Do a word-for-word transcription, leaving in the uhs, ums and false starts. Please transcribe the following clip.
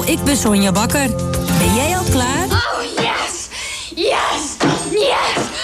ik ben Sonja Bakker. Ben jij al klaar? Oh, yes! Yes! Yes!